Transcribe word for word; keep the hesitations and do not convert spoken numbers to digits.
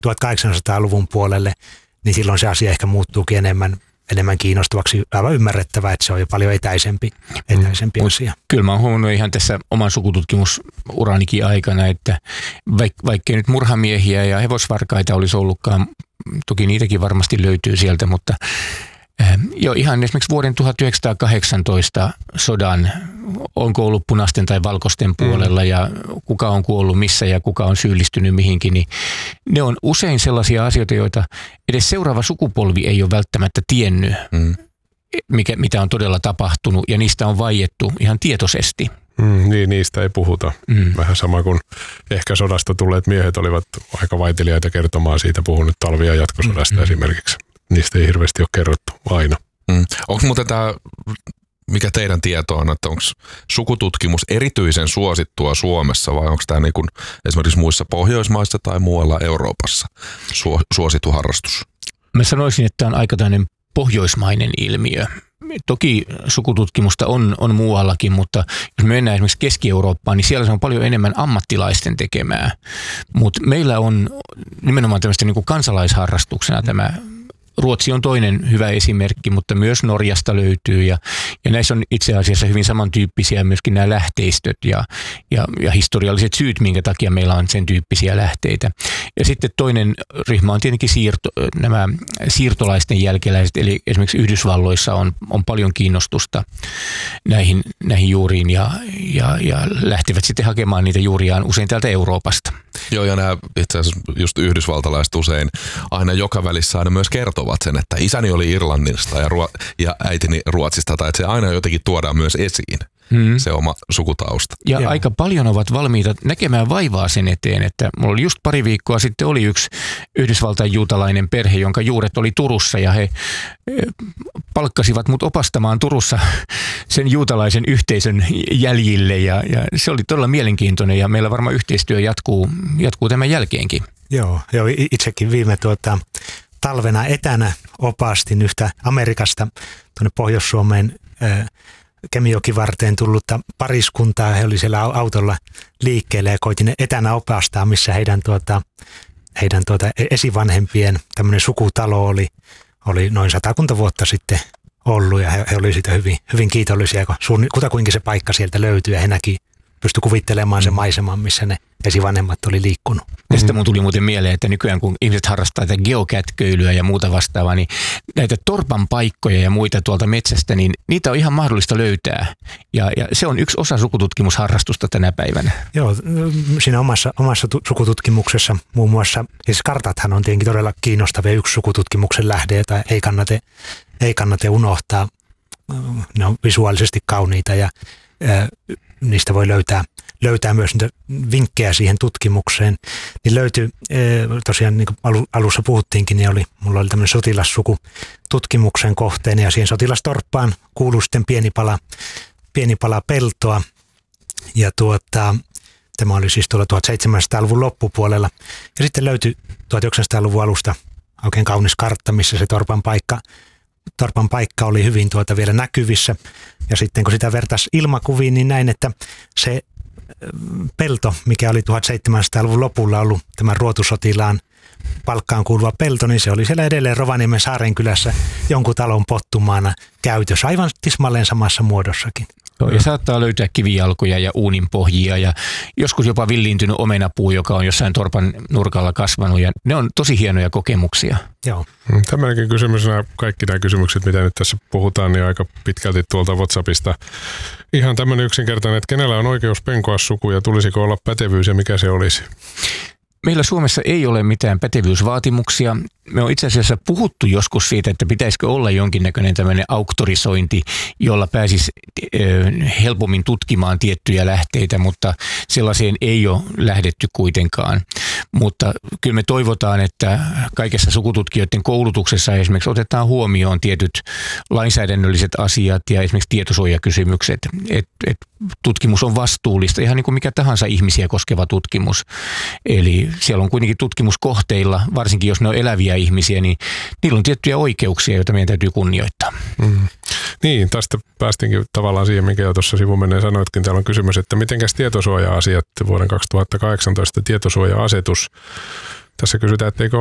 tuhatkahdeksansataaluvun puolelle, niin silloin se asia ehkä muuttuukin enemmän, enemmän kiinnostavaksi. Aivan ymmärrettävää, että se on jo paljon etäisempi, etäisempi mm. asia. Kyllä mä oon huomannut ihan tässä oman sukututkimusuranikin aikana, että vaik- vaikkei nyt murhamiehiä ja hevosvarkaita olisi ollutkaan, toki niitäkin varmasti löytyy sieltä, mutta jo ihan esimerkiksi vuoden tuhatyhdeksänsataakahdeksantoista sodan, onko ollut punaisten tai valkoisten puolella ja kuka on kuollut missä ja kuka on syyllistynyt mihinkin, niin ne on usein sellaisia asioita, joita edes seuraava sukupolvi ei ole välttämättä tiennyt, mm. mikä, mitä on todella tapahtunut, ja niistä on vaiettu ihan tietoisesti. Mm, niin, niistä ei puhuta. Mm. Vähän sama kuin ehkä sodasta tulleet miehet olivat aika vaiteliaita kertomaan siitä, puhun nyt talvi- ja jatkosodasta mm. esimerkiksi. Niistä ei hirveästi ole kerrottu aina. Mm. Onko muuten tämä, mikä teidän tieto on, että onko sukututkimus erityisen suosittua Suomessa vai onko tämä niin kuin esimerkiksi muissa Pohjoismaissa tai muualla Euroopassa suosittu harrastus? Mä sanoisin, että tämä on aika tämmöinen pohjoismainen ilmiö. Toki sukututkimusta on, on muuallakin, mutta jos me mennään esimerkiksi Keski-Eurooppaan, niin siellä se on paljon enemmän ammattilaisten tekemää. Mutta meillä on nimenomaan tämmöistä niin kuin kansalaisharrastuksena tämä. Ruotsi on toinen hyvä esimerkki, mutta myös Norjasta löytyy ja, ja näissä on itse asiassa hyvin samantyyppisiä myöskin nämä lähteistöt ja, ja, ja historialliset syyt, minkä takia meillä on sen tyyppisiä lähteitä. Ja sitten toinen ryhmä on tietenkin siirto, nämä siirtolaisten jälkeläiset, eli esimerkiksi Yhdysvalloissa on, on paljon kiinnostusta näihin, näihin juuriin ja, ja, ja lähtevät sitten hakemaan niitä juuriaan usein täältä Euroopasta. Joo, ja nämä itse asiassa just yhdysvaltalaiset usein aina joka välissä aina myös kertovat sen, että isäni oli Irlannista ja, ruo- ja äitini Ruotsista, tai että se aina jotenkin tuodaan myös esiin, hmm. se oma sukutausta. Ja Joo. aika paljon ovat valmiita näkemään vaivaa sen eteen, että mulla oli just pari viikkoa sitten oli yksi Yhdysvaltain juutalainen perhe, jonka juuret oli Turussa, ja he palkkasivat mut opastamaan Turussa sen juutalaisen yhteisön jäljille, ja, ja se oli todella mielenkiintoinen, ja meillä varmaan yhteistyö jatkuu, jatkuu tämän jälkeenkin. Joo, joo itsekin viime tuota, talvena etänä opastin yhtä Amerikasta tuonne Pohjois-Suomeen äh, Kemijokivarteen tullutta pariskuntaa. He oli siellä autolla liikkeelle ja koitin etänä opastaa, missä heidän, tuota, heidän tuota esivanhempien tämmöinen sukutalo oli, oli noin satakunta vuotta sitten ollut, ja he, he olivat siitä hyvin, hyvin kiitollisia, kun suun, kutakuinkin se paikka sieltä löytyi, ja he näki, pystyi kuvittelemaan sen maiseman, missä ne esivanhemmat oli liikkunut. Ja sitten mun tuli muuten mieleen, että nykyään kun ihmiset harrastaa tätä geokätköilyä ja muuta vastaavaa, niin näitä torpan paikkoja ja muita tuolta metsästä, niin niitä on ihan mahdollista löytää. Ja, ja se on yksi osa sukututkimusharrastusta tänä päivänä. Joo, siinä omassa, omassa sukututkimuksessa muun muassa, siis kartathan on tietenkin todella kiinnostavia yksi sukututkimuksen lähde, jota ei kannata, ei kannata unohtaa. Ne on visuaalisesti kauniita ja ää, niistä voi löytää, löytää myös niitä vinkkejä siihen tutkimukseen. Niin löytyy, tosiaan niin kuin alussa puhuttiinkin, niin oli, mulla oli tämmöinen sotilassuku tutkimuksen kohteena, ja siihen sotilastorppaan kuului sitten pieni pala, pieni pala peltoa. Ja tuota, tämä oli siis tuolla tuhatseitsemänsataaluvun loppupuolella. Ja sitten löytyi tuhatyhdeksänsataaluvun alusta oikein kaunis kartta, missä se torpan paikka Torpan paikka oli hyvin tuota vielä näkyvissä, ja sitten kun sitä vertaisi ilmakuviin, niin näin, että se pelto, mikä oli tuhatseitsemänsataaluvun lopulla ollut tämän ruotusotilaan palkkaan kuuluva pelto, niin se oli siellä edelleen Rovaniemen Saarenkylässä jonkun talon pottumaana käytössä, aivan tismalleen samassa muodossakin. Ja saattaa löytää kivijalkoja ja uuninpohjia ja joskus jopa villiintynyt omenapuu, joka on jossain torpan nurkalla kasvanut, ja ne on tosi hienoja kokemuksia. Joo. Tämäkin kysymys, kaikki nämä kysymykset, mitä nyt tässä puhutaan, niin aika pitkälti tuolta WhatsAppista. Ihan tämmöinen yksinkertainen, että kenellä on oikeus penkoa suku ja tulisiko olla pätevyys ja mikä se olisi? Meillä Suomessa ei ole mitään pätevyysvaatimuksia. Me on itse asiassa puhuttu joskus siitä, että pitäisikö olla jonkinnäköinen tämmöinen auktorisointi, jolla pääsisi helpommin tutkimaan tiettyjä lähteitä, mutta sellaiseen ei ole lähdetty kuitenkaan. Mutta kyllä me toivotaan, että kaikessa sukututkijoiden koulutuksessa esimerkiksi otetaan huomioon tietyt lainsäädännölliset asiat ja esimerkiksi tietosuojakysymykset. Et, et tutkimus on vastuullista, ihan niin kuin mikä tahansa ihmisiä koskeva tutkimus. Eli siellä on kuitenkin tutkimuskohteilla, varsinkin jos ne on eläviä ihmisiä, niin niillä on tiettyjä oikeuksia, joita meidän täytyy kunnioittaa. Mm. Niin, tästä päästinkin tavallaan siihen, mikä jo tuossa sivumenneen sanoitkin. Täällä on kysymys, että mitenkäs tietosuoja-asiat vuoden kaksituhattakahdeksantoista tietosuoja-asetus. Tässä kysytään, että eikö